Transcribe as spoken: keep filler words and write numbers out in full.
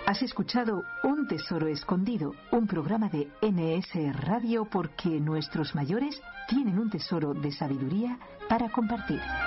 Has escuchado Un Tesoro Escondido, un programa de N S Radio porque nuestros mayores tienen un tesoro de sabiduría para compartir.